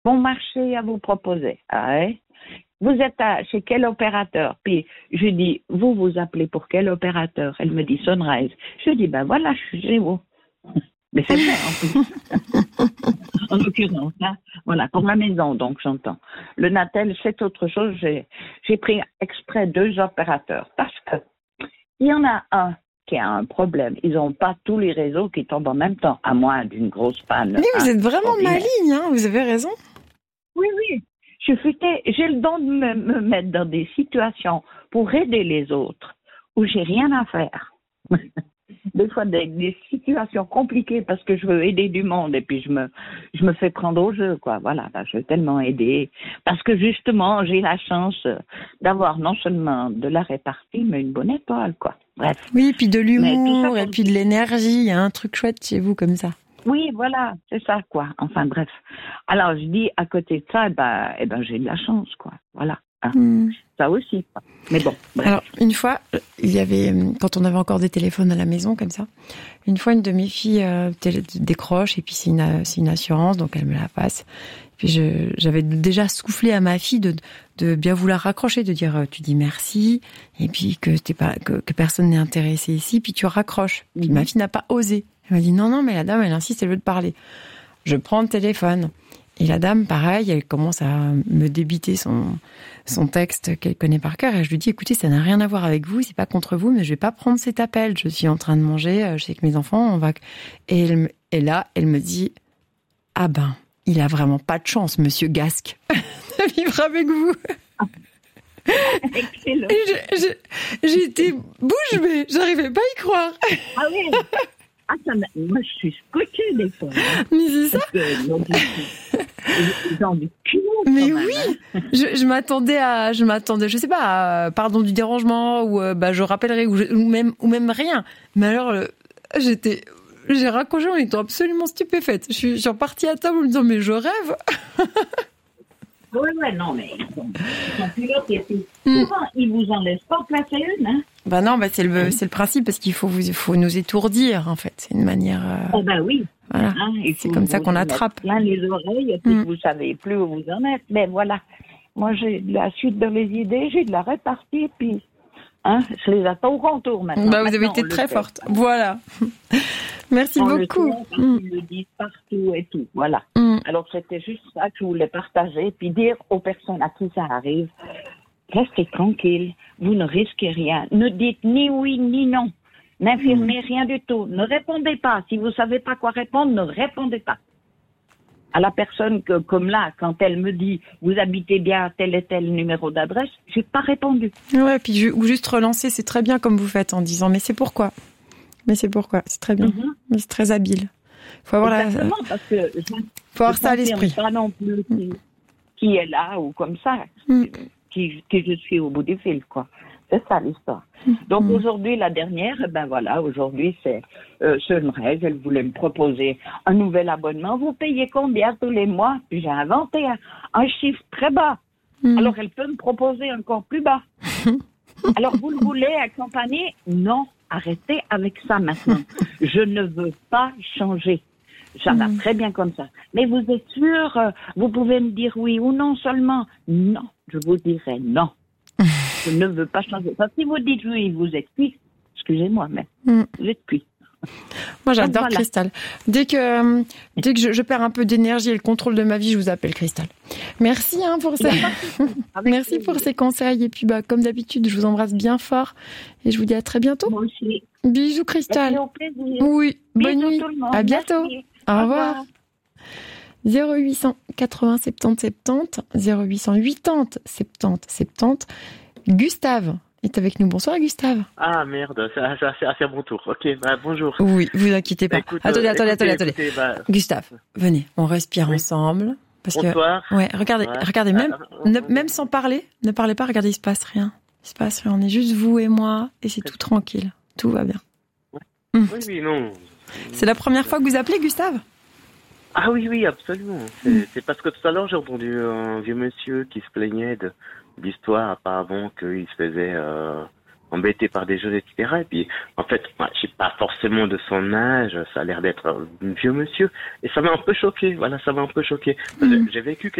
bon marché à vous proposer. Ah, ouais. Vous êtes chez quel opérateur? Puis je dis, vous appelez pour quel opérateur? Elle me dit Sunrise. Je dis, ben voilà, je suis chez vous. Mais c'est vrai, en plus. En l'occurrence, hein. Voilà, pour la maison, donc j'entends. Le Natel, c'est autre chose. J'ai pris exprès 2 opérateurs parce que il y en a un qui a un problème. Ils n'ont pas tous les réseaux qui tombent en même temps, à moins d'une grosse panne. Mais vous êtes vraiment maligne, hein, vous avez raison. Oui, oui. J'ai le don de me mettre dans des situations pour aider les autres où j'ai rien à faire. Des fois, des situations compliquées parce que je veux aider du monde et puis je me fais prendre au jeu, quoi. Voilà, je veux tellement aider. Parce que justement, j'ai la chance d'avoir non seulement de la répartie, mais une bonne étoile, quoi. Bref. Oui, et puis de l'humour, et puis de l'énergie. Il y a un truc chouette chez vous comme ça. Oui, voilà, c'est ça, quoi. Enfin, bref. Alors, je dis, à côté de ça, j'ai de la chance, quoi. Voilà. Ça aussi, quoi. Mais bon, bref. Alors, une fois, il y avait, quand on avait encore des téléphones à la maison, comme ça, une fois, une de mes filles décroche, et puis c'est une assurance, donc elle me la passe. Puis j'avais déjà soufflé à ma fille de bien vouloir raccrocher, de dire, tu dis merci, et puis que personne n'est intéressé ici, puis tu raccroches. Puis ma fille n'a pas osé. Elle m'a dit, non, mais la dame, elle insiste, elle veut te parler. Je prends le téléphone. Et la dame, pareil, elle commence à me débiter son texte qu'elle connaît par cœur. Et je lui dis, écoutez, ça n'a rien à voir avec vous, c'est pas contre vous, mais je vais pas prendre cet appel. Je suis en train de manger, je sais que mes enfants, on va... Et là, elle me dit, ah ben, il a vraiment pas de chance, monsieur Gasque, de vivre avec vous. Excellent. J'ai été bouche bée, j'arrivais pas à y croire. Ah oui. Ah, moi, je suis scotchée des fois. Hein. Mais c'est ça. Ils ont du culot. Mais oui, hein. je m'attendais, je sais pas, à pardon du dérangement, ou je rappellerai, ou même rien. Mais alors, j'ai raccroché en étant absolument stupéfaite. Je suis repartie à table en me disant, mais je rêve. Ouais, non, mais ils sont pilotes et puis souvent, ils vous en laissent pas placer une, hein. Non, c'est le principe, parce qu'il faut nous étourdir, en fait. C'est une manière... Oh, oui. Voilà. Hein, c'est comme ça qu'on attrape. Plein les oreilles, et puis vous savez plus où vous en êtes. Mais voilà. Moi, j'ai de la suite de mes idées, j'ai de la répartie, puis, je les attends au contour maintenant. Vous avez été très forte. Voilà. Merci beaucoup. Ils le disent partout et tout. Voilà. Alors, c'était juste ça que je voulais partager, puis dire aux personnes à qui ça arrive, restez tranquille, vous ne risquez rien. Ne dites ni oui ni non. N'affirmez rien du tout. Ne répondez pas. Si vous ne savez pas quoi répondre, ne répondez pas. À la personne comme là, quand elle me dit « Vous habitez bien à tel et tel numéro d'adresse », j'ai pas répondu. Ouais, puis ou juste relancer, c'est très bien comme vous faites en disant « Mais c'est pourquoi ?» c'est très bien. Mais c'est très habile. Faut avoir parce que faut avoir ça à l'esprit. Pas non plus qui est là ou comme ça, qui je suis au bout du fil, quoi. C'est ça l'histoire. Donc aujourd'hui, la dernière, aujourd'hui c'est Sunrise, elle voulait me proposer un nouvel abonnement. Vous payez combien tous les mois? Puis j'ai inventé un chiffre très bas. Alors elle peut me proposer encore plus bas. Alors vous le voulez accompagner? Non, arrêtez avec ça maintenant. Je ne veux pas changer. Ça va très bien comme ça. Mais vous êtes sûr, vous pouvez me dire oui ou non seulement? Non, je vous dirai non. Je ne veux pas changer. Parce que si vous dites oui, vous êtes cuit. Excusez-moi, mais vous êtes cuit. Moi, j'adore Cristal. Dès que je perds un peu d'énergie et le contrôle de ma vie, je vous appelle Cristal. Merci pour ça. Merci pour ces conseils. Et puis, comme d'habitude, je vous embrasse bien fort. Et je vous dis à très bientôt. Moi aussi. Bisous, Cristal. Au plaisir. Oui. Bisous, bonne nuit. Tout le monde. À bientôt. Merci. Au revoir. 0800 80 70 70 0800 80 70 70. Gustave est avec nous. Bonsoir, Gustave. Ah merde, c'est à mon tour. Ok, bonjour. Oui, vous inquiétez pas. Écoute, attendez. Écoutez, Gustave, venez, on respire ensemble. Parce Bonsoir. Que, regardez, même sans parler, ne parlez pas, regardez, il se passe rien. On est juste vous et moi, et c'est tout tranquille. Tout va bien. Oui, non. C'est la première fois que vous appelez, Gustave? Ah oui, absolument. C'est parce que tout à l'heure, j'ai entendu un vieux monsieur qui se plaignait d'histoire apparemment qu'il se faisait embêté par des jeunes, etc. Et puis, en fait, moi, je suis pas forcément de son âge, ça a l'air d'être un vieux monsieur. Et ça m'a un peu choqué, voilà, ça m'a un peu choqué. J'ai vécu